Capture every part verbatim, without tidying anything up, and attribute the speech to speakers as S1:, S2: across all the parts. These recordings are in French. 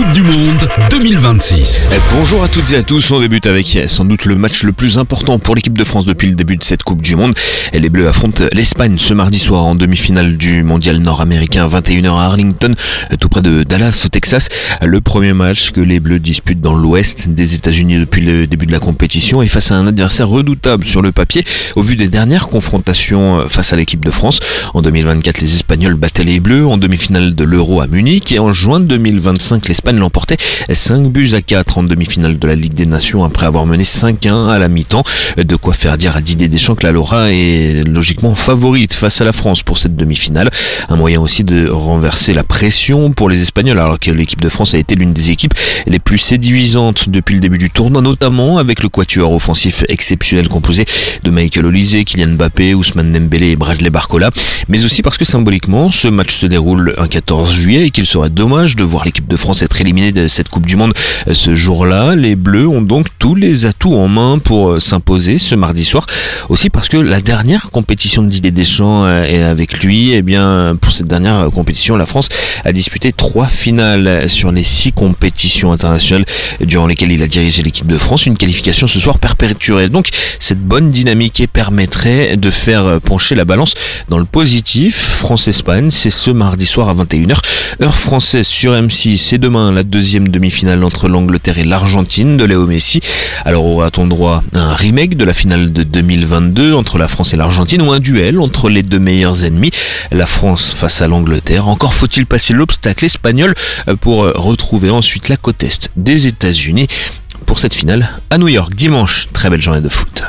S1: Coupe du Monde deux mille vingt-six.
S2: Bonjour à toutes et à tous, on débute avec sans doute le match le plus important pour l'équipe de France depuis le début de cette Coupe du Monde. Les Bleus affrontent l'Espagne ce mardi soir en demi-finale du mondial nord-américain à vingt et une heures à Arlington, tout près de Dallas au Texas. Le premier match que les Bleus disputent dans l'ouest des États-Unis depuis le début de la compétition et face à un adversaire redoutable sur le papier au vu des dernières confrontations face à l'équipe de France. En deux mille vingt-quatre, les Espagnols battaient les Bleus en demi-finale de l'Euro à Munich et en juin deux mille vingt-cinq, l'Espagne l'emportait cinq buts à quatre en demi-finale de la Ligue des Nations après avoir mené cinq un à la mi-temps. De quoi faire dire à Didier Deschamps que la Laura est logiquement favorite face à la France pour cette demi-finale. Un moyen aussi de renverser la pression pour les Espagnols alors que l'équipe de France a été l'une des équipes les plus séduisantes depuis le début du tournoi, notamment avec le quatuor offensif exceptionnel composé de Michael Olise, Kylian Mbappé, Ousmane Dembélé et Bradley Barcola, mais aussi parce que symboliquement ce match se déroule un quatorze juillet et qu'il serait dommage de voir l'équipe de France être éliminée de cette Coupe du Monde ce jour-là. Les Bleus ont donc tous les atouts en main pour s'imposer ce mardi soir. Aussi parce que la dernière compétition de Didier Deschamps est avec lui, et bien pour cette dernière compétition, la France a disputé trois finales sur les six compétitions internationales durant lesquelles il a dirigé l'équipe de France. Une qualification ce soir perpétuelle. Donc cette bonne dynamique permettrait de faire pencher la balance dans le positif. France-Espagne, c'est ce mardi soir à vingt et une heures, heure française sur M six. C'est demain la deuxième demi-finale entre l'Angleterre et l'Argentine de Léo Messi. Alors aura-t-on droit à un remake de la finale de deux mille vingt-deux entre la France et l'Argentine ou un duel entre les deux meilleurs ennemis, la France face à l'Angleterre? Encore faut-il passer l'obstacle espagnol pour retrouver ensuite la côte est des États-Unis pour cette finale à New York dimanche. Très belle journée de foot.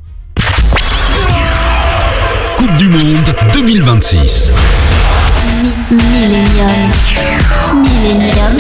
S1: Coupe du Monde deux mille vingt-six.
S3: Millennium. Millennium.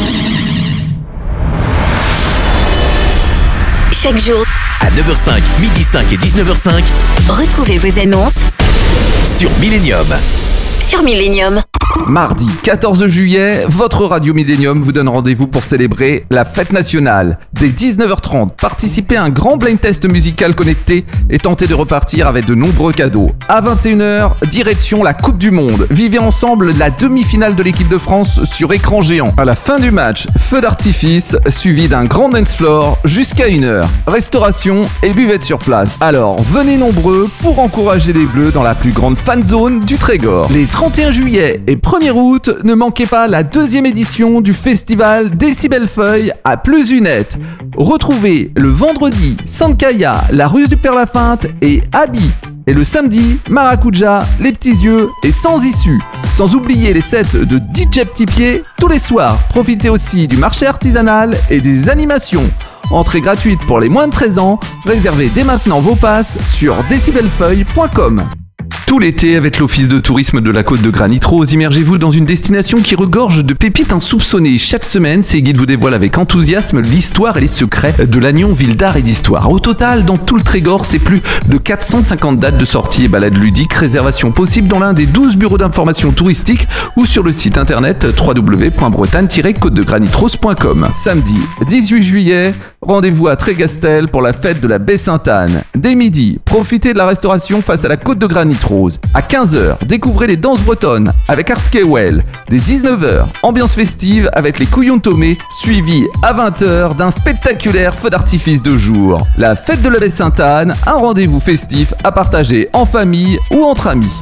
S3: Chaque jour,
S4: à neuf heures cinq, midi cinq et dix-neuf heures cinq,
S3: retrouvez vos annonces
S4: sur Millennium.
S3: Sur Millennium.
S5: Mardi quatorze juillet, votre radio Millennium vous donne rendez-vous pour célébrer la fête nationale. Dès dix-neuf heures trente, participez à un grand blind test musical connecté et tentez de repartir avec de nombreux cadeaux. À vingt et une heures, direction la Coupe du Monde. Vivez ensemble la demi-finale de l'équipe de France sur écran géant. À la fin du match, feu d'artifice suivi d'un grand dance floor jusqu'à une heure. Restauration et buvette sur place. Alors venez nombreux pour encourager les Bleus dans la plus grande fan zone du Trégor. Les trente et un juillet et premier août, ne manquez pas la deuxième édition du festival Décibel Feuille à Pleuzunet. Retrouvez le vendredi Sankaya, la ruse du Père-Lafinte et Abi. Et le samedi, Maracuja, les petits yeux et sans issue. Sans oublier les sets de D J Petit Pied tous les soirs. Profitez aussi du marché artisanal et des animations. Entrée gratuite pour les moins de treize ans. Réservez dès maintenant vos passes sur décibel feuille point com. Tout l'été, avec l'Office de tourisme de la Côte de Granit-Rose, immergez-vous dans une destination qui regorge de pépites insoupçonnées. Chaque semaine, ces guides vous dévoilent avec enthousiasme l'histoire et les secrets de Lannion, ville d'art et d'histoire. Au total, dans tout le Trégor, c'est plus de quatre cent cinquante dates de sorties et balades ludiques. Réservation possible dans l'un des douze bureaux d'information touristique ou sur le site internet w w w point bretagne tiret côte de granit rose point com. Samedi dix-huit juillet, rendez-vous à Trégastel pour la fête de la baie Sainte-Anne. Dès midi, profitez de la restauration face à la Côte de Granit-Rose. À quinze heures, découvrez les danses bretonnes avec Arskewell. Dès dix-neuf heures, ambiance festive avec les Couillons de Tomé, suivi à vingt heures d'un spectaculaire feu d'artifice de jour. La fête de la baie Sainte-Anne, un rendez-vous festif à partager en famille ou entre amis.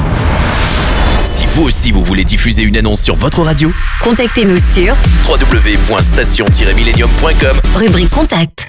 S4: Si vous aussi vous voulez diffuser une annonce sur votre radio,
S3: contactez-nous sur
S4: w w w point station tiret millennium point com,
S3: rubrique contact.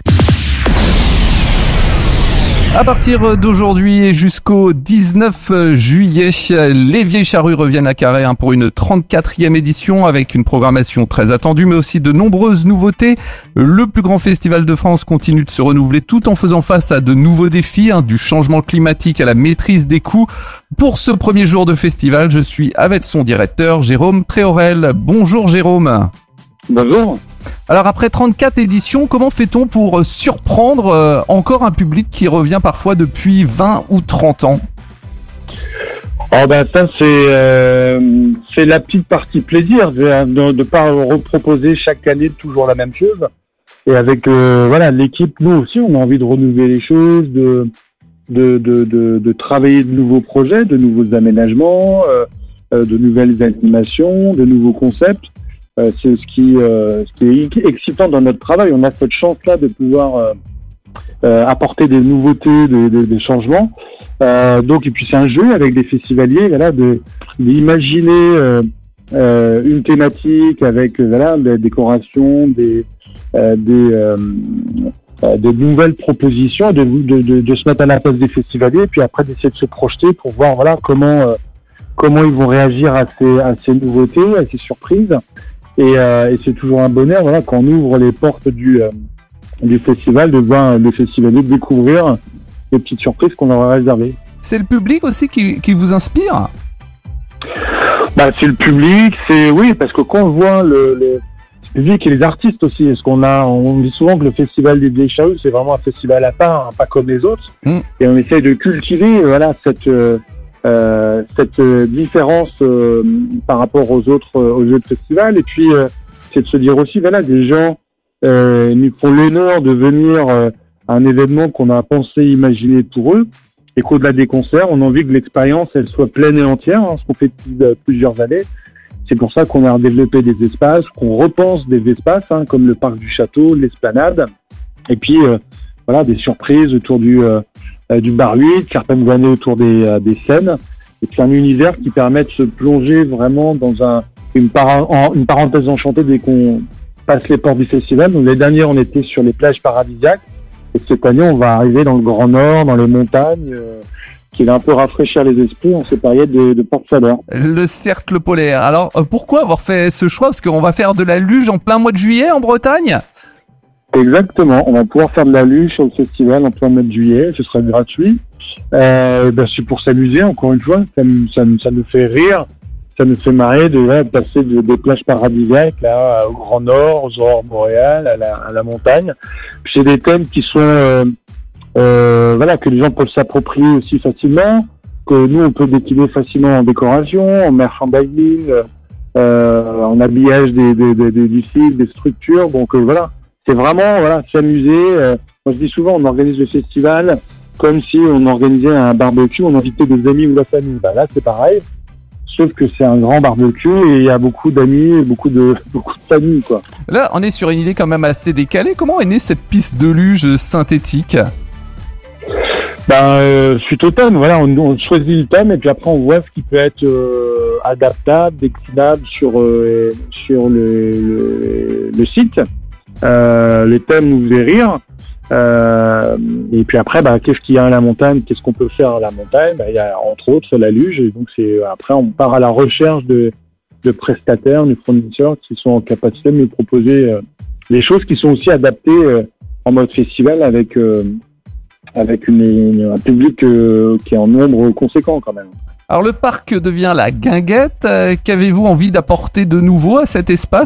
S5: À partir d'aujourd'hui et jusqu'au dix-neuf juillet, les Vieilles Charrues reviennent à Carhaix hein, pour une trente-quatrième édition avec une programmation très attendue mais aussi de nombreuses nouveautés. Le plus grand festival de France continue de se renouveler tout en faisant face à de nouveaux défis, hein, du changement climatique à la maîtrise des coûts. Pour ce premier jour de festival, je suis avec son directeur Jérôme Tréorel. Bonjour Jérôme.
S6: Bonjour.
S5: Alors après trente-quatre éditions, comment fait-on pour surprendre euh, encore un public qui revient parfois depuis vingt ou trente ans?
S6: Oh ben ça c'est euh, c'est la petite partie plaisir de ne pas reproposer chaque année toujours la même chose. Et avec euh, voilà l'équipe, nous aussi on a envie de renouveler les choses, de de de de, de travailler de nouveaux projets, de nouveaux aménagements, euh, de nouvelles animations, de nouveaux concepts. euh, c'est ce qui, euh, ce qui est excitant dans notre travail. On a cette chance-là de pouvoir euh, euh, apporter des nouveautés, des, des, des changements. Euh, donc, et puis c'est un jeu avec des festivaliers, voilà, de d'imaginer euh, euh, une thématique avec euh, voilà des décorations, des euh, des euh, euh, de nouvelles propositions, de, de de de se mettre à la place des festivaliers, et puis après d'essayer de se projeter pour voir voilà comment euh, comment ils vont réagir à ces à ces nouveautés, à ces surprises. Et, euh, et c'est toujours un bonheur voilà quand on ouvre les portes du euh, du festival de voir le festivalier découvrir les petites surprises qu'on leur a réservées.
S5: C'est le public aussi qui, qui vous inspire ?
S6: Bah, c'est le public, c'est oui, parce que quand on voit le, le public et les artistes aussi, est-ce qu'on a, on dit souvent que le festival des Vieilles Charrues, c'est vraiment un festival à part, hein, pas comme les autres, mm. et on essaie de cultiver, voilà, cette euh, cette euh, différence euh, par rapport aux autres aux autres festivals, et puis euh, c'est de se dire aussi, voilà, des gens euh, nous font l'honneur de venir euh, à un événement qu'on a pensé, imaginé pour eux. Et qu'au-delà des concerts, on a envie que l'expérience elle soit pleine et entière, hein, ce qu'on fait depuis euh, plusieurs années. C'est pour ça qu'on a développé des espaces, qu'on repense des espaces, hein, comme le parc du château, l'esplanade, et puis euh, voilà des surprises autour du euh, du bar huit, Carpen Guané autour des euh, des scènes, et puis un univers qui permet de se plonger vraiment dans un une, par- en, une parenthèse enchantée dès qu'on passe les portes du festival. Donc les derniers, on était sur les plages paradisiaques. Et cette année, on va arriver dans le Grand Nord, dans les montagnes, euh, qui va un peu rafraîchir les esprits en ces périodes de, de Porte Chaleur.
S5: Le cercle polaire. Alors, euh, pourquoi avoir fait ce choix ? Parce qu'on va faire de la luge en plein mois de juillet en Bretagne ?
S6: Exactement. On va pouvoir faire de la luge sur le festival en plein mois de juillet. Ce sera gratuit. Euh, ben, c'est pour s'amuser, encore une fois. Ça, ça, ça nous fait rire. Ça nous fait marrer de là, passer de, des plages paradisiaques là, au Grand Nord, aux aurores boréales, à la, à la montagne. Puis c'est des thèmes qui sont euh, euh, voilà que les gens peuvent s'approprier aussi facilement, que nous on peut décliner facilement en décoration, en merchandising, euh, en habillage des, des, des, des, du site, des structures. Donc euh, voilà, c'est vraiment voilà s'amuser. Euh, on se dit souvent on organise le festival comme si on organisait un barbecue, on invitait des amis ou la famille. Bah là c'est pareil. Sauf que c'est un grand barbecue et il y a beaucoup d'amis et beaucoup de, beaucoup de familles, quoi.
S5: Là, on est sur une idée quand même assez décalée. Comment est née cette piste de luge synthétique ?
S6: Ben, euh, suite au thème, voilà, on, on choisit le thème et puis après on voit ce qui peut être euh, adaptable, déclinable sur, euh, sur le, le, le site. Euh, les thèmes nous faisaient rire. Euh, et puis après, bah, qu'est-ce qu'il y a à la montagne, qu'est-ce qu'on peut faire à la montagne, bah, il y a entre autres la luge, et donc c'est après on part à la recherche de, de prestataires, de fournisseurs qui sont en capacité de nous proposer euh, des choses qui sont aussi adaptées euh, en mode festival avec euh, avec une, une, un public euh, qui est en nombre conséquent quand même.
S5: Alors le parc devient la guinguette. Euh, qu'avez-vous envie d'apporter de nouveau à cet espace ?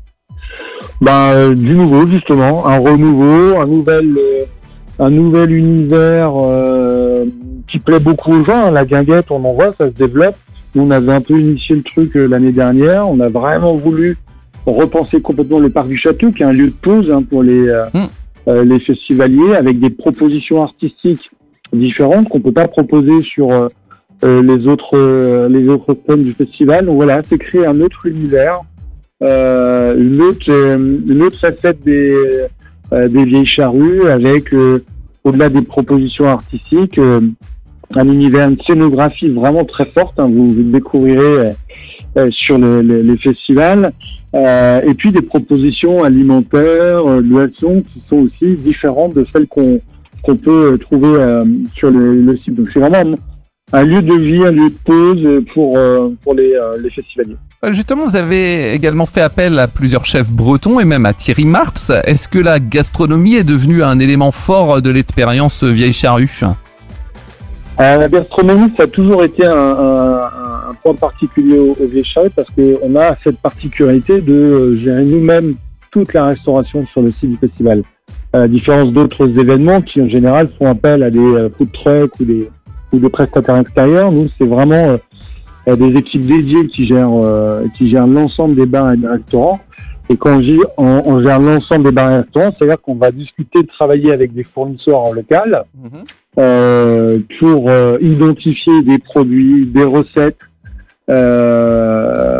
S6: Ben euh, du nouveau justement, un renouveau, un nouvel, euh, un nouvel univers euh, qui plaît beaucoup aux gens. La guinguette, on en voit, ça se développe. Nous, on avait un peu initié le truc euh, l'année dernière. On a vraiment voulu repenser complètement le parc du château, qui est un lieu de pause hein, pour les euh, mmh. euh, les festivaliers, avec des propositions artistiques différentes qu'on peut pas proposer sur euh, euh, les autres euh, les autres thèmes du festival. Donc voilà, c'est créer un autre univers. Euh, une autre euh, une autre facette des euh, des Vieilles Charrues avec euh, au-delà des propositions artistiques euh, un univers, une scénographie vraiment très forte hein, vous, vous le découvrirez euh, sur le, le, les festivals euh, et puis des propositions alimentaires euh, boissons qui sont aussi différentes de celles qu'on qu'on peut trouver euh, sur le, le site. Donc c'est vraiment un lieu de vie, un lieu de pause pour euh, pour les euh, les festivaliers.
S5: Justement, vous avez également fait appel à plusieurs chefs bretons et même à Thierry Marps. Est-ce que la gastronomie est devenue un élément fort de l'expérience Vieilles Charrues ?
S6: euh, La gastronomie, ça a toujours été un, un, un point particulier aux, aux Vieilles Charrues parce qu'on a cette particularité de gérer nous-mêmes toute la restauration sur le site du festival. À la différence d'autres événements qui en général font appel à des food trucks ou des, ou des prestataires extérieurs, nous c'est vraiment... Il y a des équipes dédiées qui gèrent euh, qui gèrent l'ensemble des bars et des restaurants. Et quand on dit on, on gère l'ensemble des bars et restaurants, c'est-à-dire qu'on va discuter de travailler avec des fournisseurs en local mmh. euh, pour euh, identifier des produits, des recettes, euh,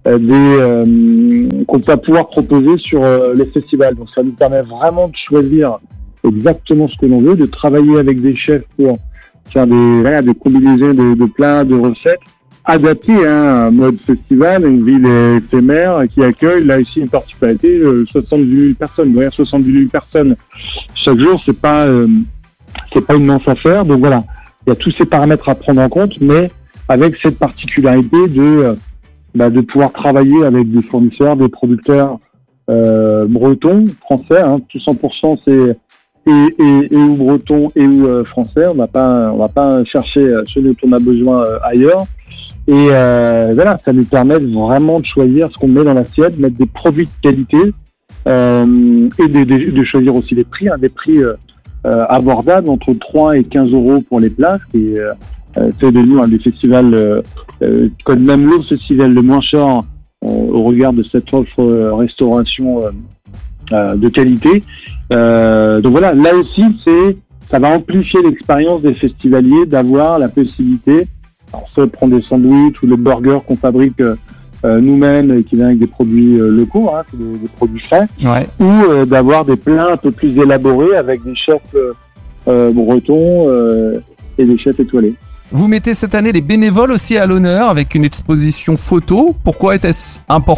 S6: euh, des euh, qu'on va pouvoir proposer sur euh, les festivals. Donc ça nous permet vraiment de choisir exactement ce que l'on veut, de travailler avec des chefs pour faire des, voilà, des combinaisons de, de plats, de recettes, adaptées à un mode festival, une ville éphémère qui accueille là ici une particularité, euh, soixante-dix mille personnes. Derrière soixante-dix mille personnes chaque jour, c'est pas euh, c'est pas une mince affaire. Donc voilà, il y a tous ces paramètres à prendre en compte, mais avec cette particularité de euh, bah, de pouvoir travailler avec des fournisseurs, des producteurs euh, bretons, français, hein, tout cent pour cent c'est et, et, et ou breton et ou euh, français. On va pas on va pas chercher ce dont on a besoin euh, ailleurs. Et euh, voilà, ça nous permet vraiment de choisir ce qu'on met dans l'assiette, mettre des produits de qualité euh, et de, de, de choisir aussi les prix, hein, des prix euh, euh, abordables entre trois et quinze euros pour les plats. Et euh, c'est devenu un des festivals, euh, euh, comme même l'autre festival le moins cher euh, au regard de cette offre euh, restauration euh, euh, de qualité. Euh, donc voilà, là aussi, c'est ça va amplifier l'expérience des festivaliers d'avoir la possibilité. Alors, soit prendre des sandwichs ou le burger qu'on fabrique euh, nous-mêmes et qui vient avec des produits euh, locaux, hein, des, des produits frais,
S5: Ouais.
S6: ou euh, d'avoir des plats un peu plus élaborés avec des chefs euh, euh, bretons euh, et des chefs étoilés.
S5: Vous mettez cette année les bénévoles aussi à l'honneur avec une exposition photo. Pourquoi était-ce important ?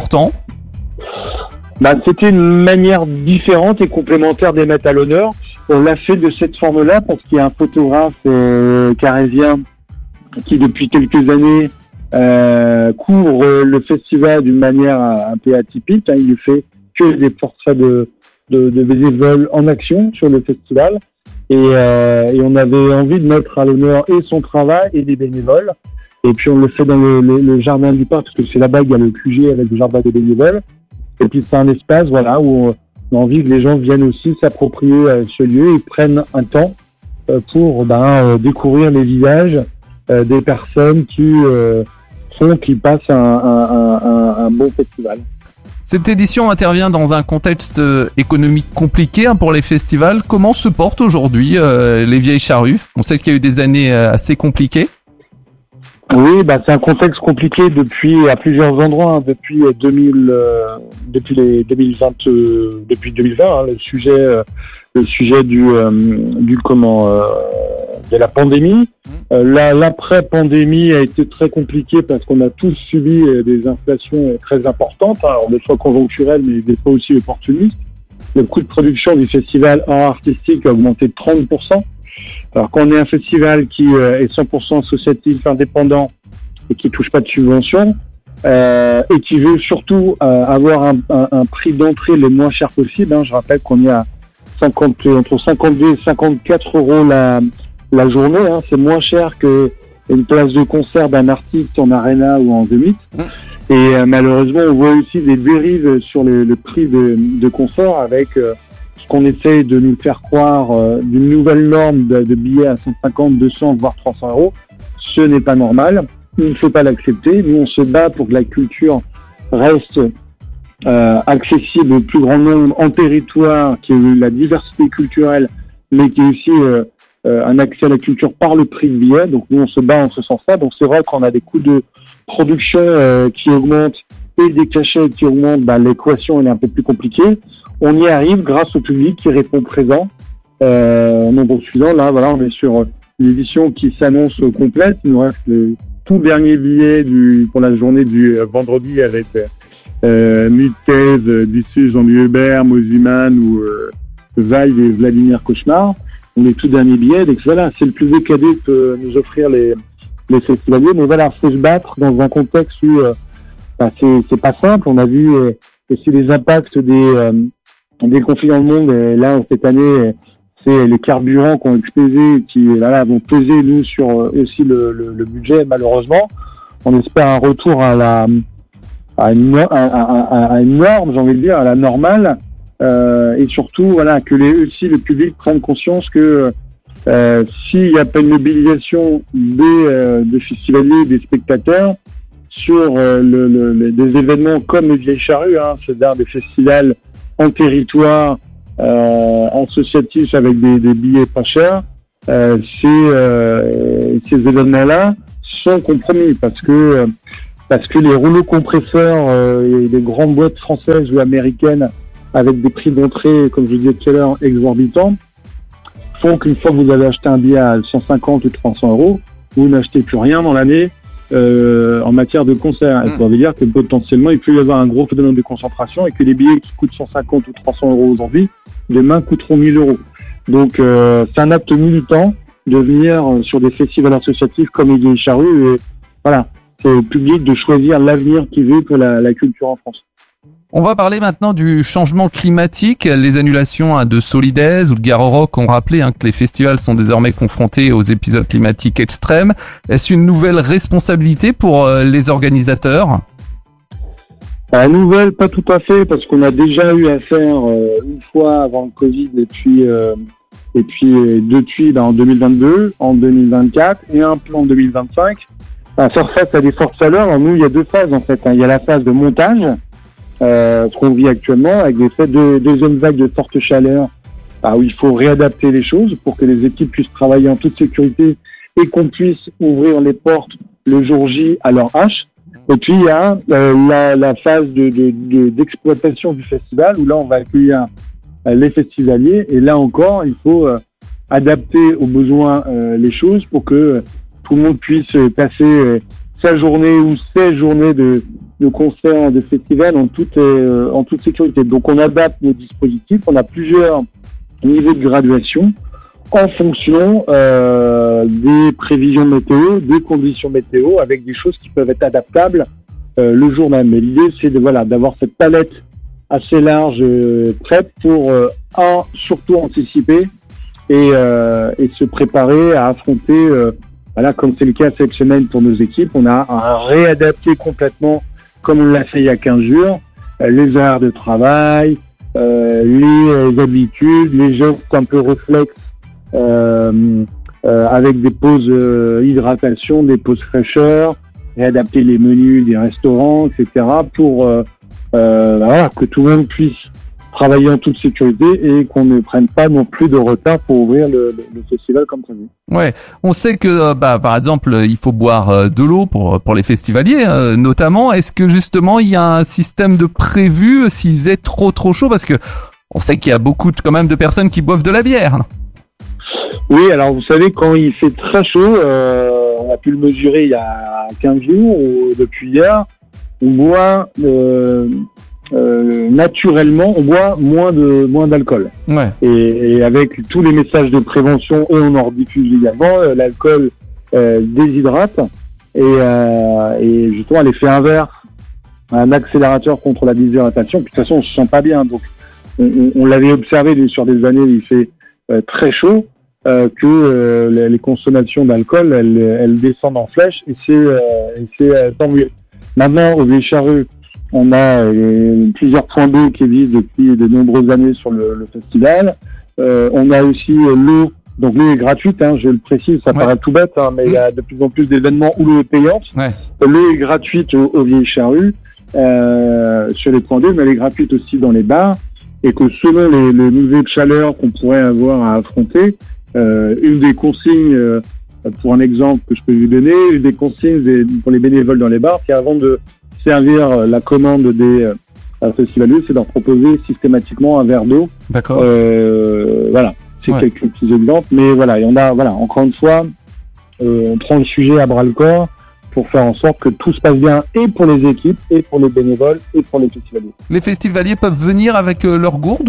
S6: Bah, c'était une manière différente et complémentaire de les mettre à l'honneur. On l'a fait de cette forme-là parce qu'il y a un photographe euh, carésien qui depuis quelques années euh, couvre le festival d'une manière un peu atypique. Hein. Il ne fait que des portraits de, de, de bénévoles en action sur le festival. Et, euh, et on avait envie de mettre à l'honneur et son travail et des bénévoles. Et puis on le fait dans le, le, le jardin du parc, parce que c'est là-bas qu'il y a le Q G avec le jardin des bénévoles. Et puis c'est un espace voilà, où on a envie que les gens viennent aussi s'approprier ce lieu et prennent un temps pour ben, découvrir les visages Euh, des personnes qui euh, font, qui passent un, un, un, un bon festival.
S5: Cette édition intervient dans un contexte euh, économique compliqué hein, pour les festivals. Comment se portent aujourd'hui euh, les Vieilles Charrues ? On sait qu'il y a eu des années euh, assez compliquées.
S6: Oui, bah c'est un contexte compliqué depuis à plusieurs endroits, hein, depuis deux mille, euh, depuis les deux mille vingt, euh, depuis deux mille vingt, hein, le sujet, euh, le sujet du, euh, du comment, euh, de la pandémie. Euh, la, l'après-pandémie a été très compliqué parce qu'on a tous subi euh, des inflations très importantes, hein, alors des fois conjoncturelles, mais des fois aussi opportunistes. Le coût de production du festival art artistique a augmenté de trente pour cent. Alors quand on est un festival qui euh, est cent pour cent associatif, indépendant et qui touche pas de subvention euh, et qui veut surtout euh, avoir un, un, un prix d'entrée le moins cher possible, hein, je rappelle qu'on est à cinquante, entre cinquante-deux et cinquante-quatre euros la, la journée, hein, c'est moins cher que une place de concert d'un artiste en arena ou en Zénith. Et euh, malheureusement, on voit aussi des dérives sur le, le prix de, de concert avec euh, ce qu'on essaye de nous faire croire euh, d'une nouvelle norme de, de billets à cent cinquante, deux cents, voire trois cents euros. Ce n'est pas normal. Il ne faut pas l'accepter. Nous, on se bat pour que la culture reste euh, accessible au plus grand nombre en territoire, qui est la diversité culturelle, mais qui est aussi euh, euh, un accès à la culture par le prix de billets. Donc nous, on se bat en ce sens-là. Donc c'est vrai qu'on a des coûts de production euh, qui augmentent et des cachets qui augmentent. Bah, l'équation, elle est un peu plus compliquée. On y arrive grâce au public qui répond présent. Euh, en nombre suffisant, là, voilà, on est sur une édition qui s'annonce complète. Il nous reste le tout dernier billet du, pour la journée du euh, vendredi avec euh, Mitez, d'ici Jean-Louis Hubert, Moziman ou euh, Vaille et Vladimir Cauchemar. On est tout dernier billet. Donc voilà, c'est le plus beau cadeau que peuvent nous offrir les, les festivaliers. Mais voilà, faut se battre dans un contexte où euh, bah, c'est, c'est pas simple. On a vu euh, aussi les impacts des euh, des conflits dans le monde. Et là, cette année, c'est les carburants qui ont explosé, qui voilà, vont peser nous sur aussi le, le, le budget. Malheureusement, on espère un retour à la à une, à, à, à une norme, j'ai envie de dire, à la normale, euh, et surtout voilà que les aussi le public prenne conscience que euh, s'il n'y a pas une mobilisation des euh, des festivaliers, des spectateurs sur euh, le, le, les, des événements comme les Vieilles Charrues, hein, c'est-à-dire des festivals en territoire, euh, associatif avec des, des billets pas chers, euh, ces, euh, ces événements-là sont compromis parce que parce que les rouleaux compresseurs euh, et les grandes boîtes françaises ou américaines avec des prix d'entrée, comme je disais tout à l'heure, exorbitants, font qu'une fois que vous avez acheté un billet à cent cinquante ou trois cents euros, vous n'achetez plus rien dans l'année euh, en matière de concert. Mmh. Ça veut dire que potentiellement, il peut y avoir un gros phénomène de concentration et que les billets qui coûtent cent cinquante ou trois cents euros aujourd'hui, demain coûteront mille euros. Donc, euh, c'est un acte militant de venir sur des festivals associatifs comme Aiguille Charrue. Et voilà, c'est au public de choisir l'avenir qu'il veut pour la, la culture en France.
S5: On va parler maintenant du changement climatique. Les annulations hein, de Solidaise ou de Garorock ont rappelé hein, que les festivals sont désormais confrontés aux épisodes climatiques extrêmes. Est-ce une nouvelle responsabilité pour euh, les organisateurs ?
S6: La nouvelle, pas tout à fait, parce qu'on a déjà eu à faire euh, une fois avant le Covid et puis euh, et puis euh, deux tuiles en deux mille vingt-deux, en deux mille vingt-quatre et un plan en deux mille vingt-cinq. À faire face à des fortes chaleurs, alors nous il y a deux phases en fait. Hein. Il y a la phase de montage. Euh, qu'on vit actuellement avec des faits de deuxième vague de forte chaleur bah, où il faut réadapter les choses pour que les équipes puissent travailler en toute sécurité et qu'on puisse ouvrir les portes le jour J à leur H. Et puis il y a euh, la, la phase de, de, de, d'exploitation du festival où là on va accueillir euh, les festivaliers et là encore il faut euh, adapter aux besoins euh, les choses pour que euh, tout le monde puisse passer euh, sa journée ou ses journées de de concerts, de festivals en toute, euh, en toute sécurité. Donc on adapte nos dispositifs, on a plusieurs niveaux de graduation en fonction euh, des prévisions météo, des conditions météo, avec des choses qui peuvent être adaptables euh, le jour même. Mais l'idée c'est de voilà d'avoir cette palette assez large euh, prête pour euh, un, surtout anticiper et, euh, et se préparer à affronter euh, voilà comme c'est le cas cette semaine pour nos équipes, on a à réadapter complètement comme on l'a fait il y a quinze jours, euh, les horaires de travail, euh, les euh, habitudes, les gestes un peu réflexes euh, euh, avec des pauses euh, hydratation, des pauses fraîcheur, réadapter les menus des restaurants, et cetera pour euh, euh, voilà, que tout le monde puisse travailler en toute sécurité et qu'on ne prenne pas non plus de retard pour ouvrir le, le, le festival comme prévu.
S5: Ouais, on sait que bah par exemple il faut boire de l'eau pour pour les festivaliers euh, notamment. Est-ce que justement il y a un système de prévu s'il faisait trop trop chaud parce que on sait qu'il y a beaucoup de, quand même de personnes qui boivent de la bière.
S6: Oui, alors vous savez quand il fait très chaud, euh, on a pu le mesurer il y a quinze jours ou depuis hier, on boit euh, Euh, naturellement, on boit moins de moins d'alcool.
S5: Ouais.
S6: Et, et avec tous les messages de prévention, et on en rediffuse également, euh, l'alcool euh, déshydrate et, euh, et justement l'effet inverse, un accélérateur contre la déshydratation. Puis de toute façon, on se sent pas bien. Donc, on, on, on l'avait observé sur des années où il fait euh, très chaud, euh, que euh, les, les consommations d'alcool, elles, elles descendent en flèche, et c'est euh, et c'est euh, tant mieux. Maintenant, au Vieille Charrue, on a euh, plusieurs points d'eau qui existent depuis de nombreuses années sur le, le festival. Euh, on a aussi euh, l'eau, donc l'eau est gratuite, hein, je le précise, ça ouais. paraît tout bête, hein, mais il mmh. y a de plus en plus d'événements où l'eau est payante.
S5: Ouais.
S6: L'eau est gratuite au, au Vieille Charrue, euh, sur les points d'eau, mais elle est gratuite aussi dans les bars, et que selon les, les niveaux de chaleur qu'on pourrait avoir à affronter, euh, une des consignes, euh, pour un exemple que je peux vous donner, une des consignes pour les bénévoles dans les bars, qui avant de servir la commande des euh, festivaliers, c'est de leur proposer systématiquement un verre d'eau.
S5: D'accord.
S6: Euh, voilà, c'est ouais. quelques petits exemples, mais voilà, et on a, voilà, encore une fois, euh, on prend le sujet à bras le corps pour faire en sorte que tout se passe bien, et pour les équipes, et pour les bénévoles, et pour les festivaliers.
S5: Les festivaliers peuvent venir avec euh, leurs gourdes ?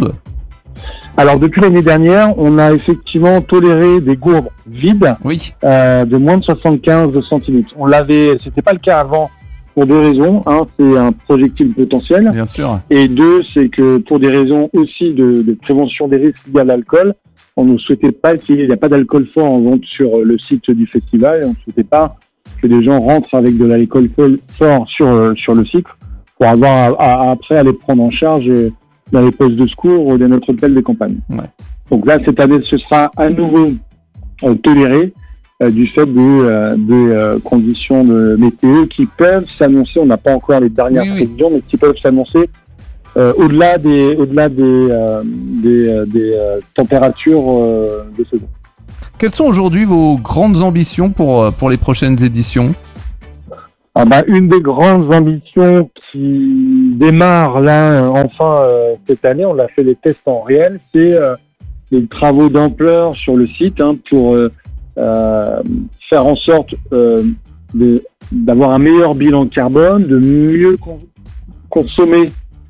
S6: Alors depuis l'année dernière, on a effectivement toléré des gourdes vides,
S5: oui.
S6: euh, de moins de soixante-quinze centilitres. On l'avait, c'était pas le cas avant. Pour deux raisons. Un, c'est un projectile potentiel.
S5: Bien sûr.
S6: Et deux, c'est que pour des raisons aussi de, de prévention des risques liés à l'alcool, on ne souhaitait pas qu'il n'y ait pas d'alcool fort en vente sur le site du festival. Et on ne souhaitait pas que des gens rentrent avec de l'alcool fort sur, sur le site pour avoir à, à, après à les prendre en charge dans les postes de secours ou dans notre hôtel des campagnes.
S5: Ouais.
S6: Donc là, cette année, ce sera à nouveau euh, toléré. Euh, du fait des, euh, des euh, conditions de météo qui peuvent s'annoncer, on n'a pas encore les dernières oui, prévisions, oui. mais qui peuvent s'annoncer euh, au-delà des, au-delà des, euh, des, euh, des euh, températures euh, de saison.
S5: Quelles sont aujourd'hui vos grandes ambitions pour, pour les prochaines éditions ?
S6: Ah bah, une des grandes ambitions qui démarre là, euh, enfin, euh, cette année, on a fait les tests en réel, c'est euh, les travaux d'ampleur sur le site hein, pour euh, euh, faire en sorte euh, de, d'avoir un meilleur bilan carbone, de mieux con- consommer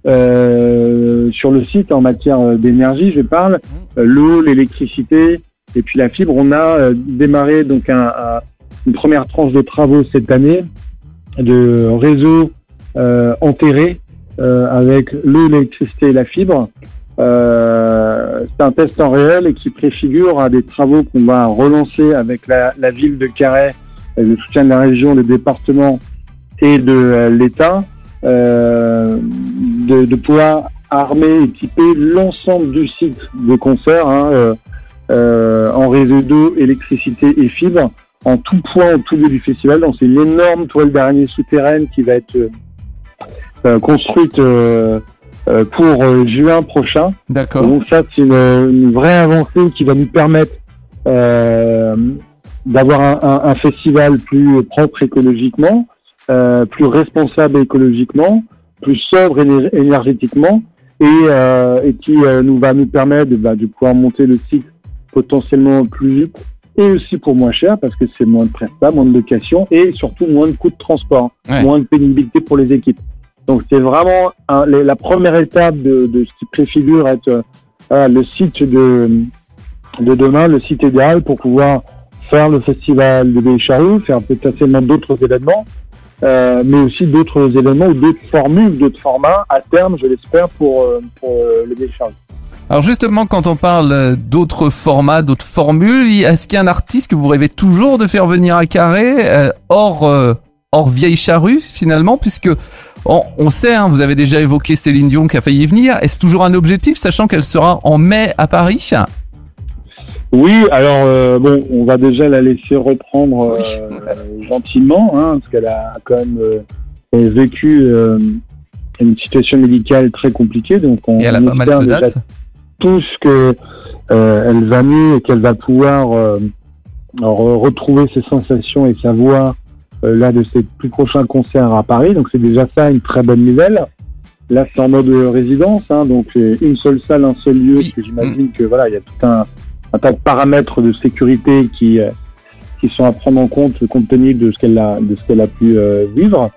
S6: euh, sur le site en matière d'énergie, je parle, euh, l'eau, l'électricité et puis la fibre. On a euh, démarré donc un, un, une première tranche de travaux cette année de réseau euh, enterré euh, avec l'eau, l'électricité et la fibre. Euh, c'est un test en réel et qui préfigure à des travaux qu'on va relancer avec la, la ville de Carhaix, avec le soutien de la région, des départements et de euh, l'État, euh, de, de pouvoir armer, équiper l'ensemble du site de concert hein, euh, euh, en réseau d'eau, électricité et fibre, en tout point, en tout lieu du festival. Donc c'est une énorme toile d'araignée souterraine qui va être euh, construite euh, euh, pour euh, juin prochain.
S5: D'accord.
S6: Donc ça, c'est une, une vraie avancée qui va nous permettre euh, d'avoir un, un, un festival plus propre écologiquement, euh, plus responsable écologiquement, plus sobre éner- énergétiquement, et, euh, et qui euh, nous va nous permettre de, bah, de pouvoir monter le site potentiellement plus vite, et aussi pour moins cher, parce que c'est moins de prestats, moins de location, et surtout moins de coûts de transport,
S5: Ouais.
S6: moins de pénibilité pour les équipes. Donc c'est vraiment un, les, la première étape de, de ce qui préfigure être euh, voilà, le site de, de demain, le site idéal pour pouvoir faire le festival de Vieille Charrue, faire potentiellement d'autres événements, euh, mais aussi d'autres événements ou d'autres formules, d'autres formats à terme, je l'espère, pour, euh, pour euh, le Vieille Charrue.
S5: Alors justement, quand on parle euh, d'autres formats, d'autres formules, y- est-ce qu'il y a un artiste que vous rêvez toujours de faire venir à Carhaix, euh, hors, euh, hors Vieille Charrue finalement, puisque on, on sait, hein, vous avez déjà évoqué Céline Dion qui a failli y venir. Est-ce toujours un objectif, sachant qu'elle sera en mai à Paris?
S6: Oui, alors euh, bon, on va déjà la laisser reprendre euh,
S5: Oui.
S6: gentiment, hein, parce qu'elle a quand même euh, vécu euh, une situation médicale très compliquée, donc on,
S5: Et elle a
S6: on
S5: pas mal
S6: espère
S5: de
S6: déjà
S5: dates.
S6: tous que euh, elle va mieux et qu'elle va pouvoir euh, re- retrouver ses sensations et sa voix euh, là de ses plus prochains concerts à Paris. Donc c'est déjà ça une très bonne nouvelle. Là c'est en mode résidence, hein, donc euh, une seule salle, un seul lieu.
S5: Oui.
S6: Parce que j'imagine que voilà, il y a tout un, un tas de paramètres de sécurité qui euh, qui sont à prendre en compte compte tenu de ce qu'elle a de ce qu'elle a pu euh, vivre.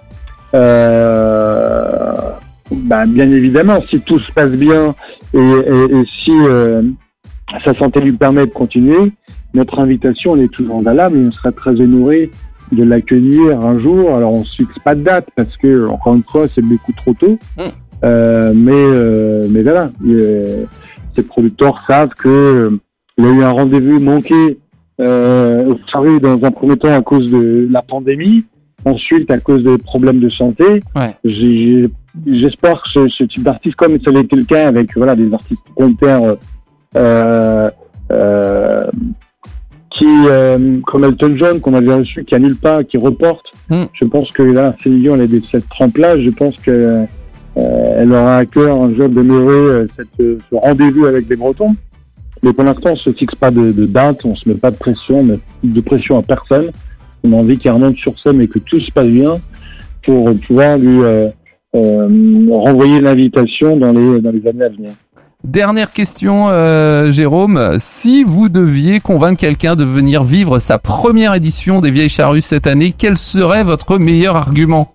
S6: Euh, bah, bien évidemment, si tout se passe bien et, et, et si euh, sa santé lui permet de continuer, notre invitation elle est toujours valable et on serait très honoré de l'accueillir un jour. Alors on ne se fixe pas de date parce que encore une fois c'est beaucoup trop tôt,
S5: Mm.
S6: euh, mais euh, mais voilà, euh, ces producteurs savent que euh, il y a eu un rendez-vous manqué euh, au Paris dans un premier temps à cause de la pandémie. Ensuite, à cause des problèmes de santé,
S5: Ouais.
S6: j'ai, j'espère que ce, ce type d'artiste, comme ça l'était le cas avec voilà des artistes comptaires, euh, euh, qui, euh, comme Elton John, qu'on avait reçu, qui annule pas, qui reporte.
S5: Mm.
S6: Je pense que là, Céline Dion, elle est de cette trempe-là. Je pense que euh, elle aura à cœur un jour d'honorer euh, cette, ce rendez-vous avec les Bretons. Mais pour l'instant, on se fixe pas de, de date, on se met pas de pression, mais de pression à personne. On a envie qu'il remonte sur scène et que tout se passe bien pour pouvoir lui euh, euh, renvoyer l'invitation dans les, dans les années à venir.
S5: Dernière question, euh, Jérôme. Si vous deviez convaincre quelqu'un de venir vivre sa première édition des Vieilles Charrues cette année, quel serait votre meilleur argument?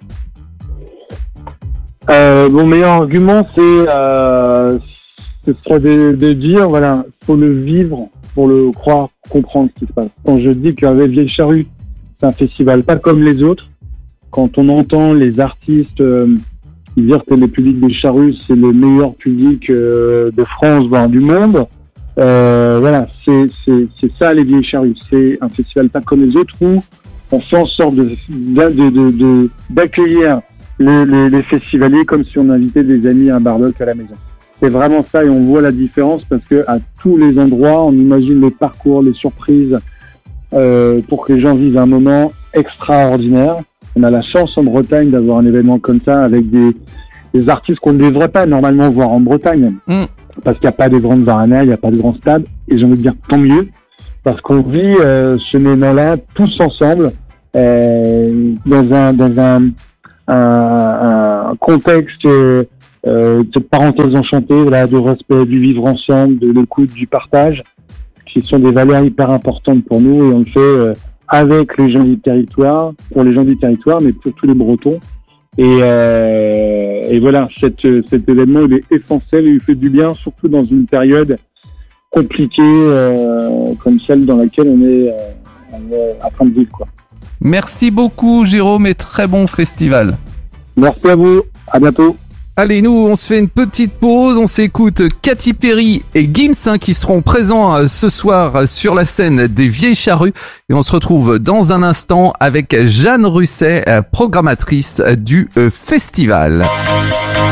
S6: Euh, mon meilleur argument, c'est euh, ce serait de, de dire, voilà, faut le vivre pour le croire, pour comprendre ce qui se passe. Quand je dis qu'avec Vieille Charrue, c'est un festival pas comme les autres, quand on entend les artistes euh, dire que le public des Charrues, c'est le meilleur public euh, de France, voire du monde, euh, voilà, c'est, c'est, c'est ça les Vieilles Charrues. C'est un festival pas comme les autres où on fait en sorte de, de, de, de, de, d'accueillir les, les, les festivaliers comme si on invitait des amis à un barbecue à la maison. C'est vraiment ça et on voit la différence parce que à tous les endroits, on imagine les parcours, les surprises euh, pour que les gens vivent un moment extraordinaire. On a la chance en Bretagne d'avoir un événement comme ça avec des, des artistes qu'on ne devrait pas normalement voir en Bretagne
S5: Mm.
S6: parce qu'il n'y a pas de grandes arénas, il n'y a pas de grands stades et j'ai envie de dire tant mieux parce qu'on vit euh, ce moment-là tous ensemble euh, dans un dans un, un, un contexte euh, de cette parenthèse enchantée, voilà, de respect, du vivre ensemble, de l'écoute, du partage, qui sont des valeurs hyper importantes pour nous, et on le fait euh, avec les gens du territoire, pour les gens du territoire, mais pour tous les Bretons. Et, euh, et voilà, cette, cet événement, il est essentiel et il fait du bien, surtout dans une période compliquée euh, comme celle dans laquelle on est, euh, on est en train de vivre, quoi.
S5: Merci beaucoup Jérôme et très bon festival.
S6: Merci à vous, à bientôt.
S5: Allez, nous, on se fait une petite pause, on s'écoute Katy Perry et Gims hein, qui seront présents euh, ce soir sur la scène des Vieilles Charrues, et on se retrouve dans un instant avec Jeanne Russet, euh, programmatrice euh, du euh, festival.